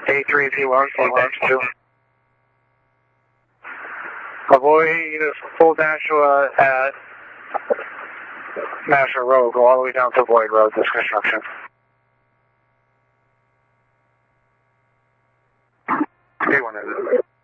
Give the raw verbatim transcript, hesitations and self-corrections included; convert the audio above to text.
A three P one, full dash two. Avoid full dash uh, at National Road. Go all the way down to Void Road, this construction. Day one is it?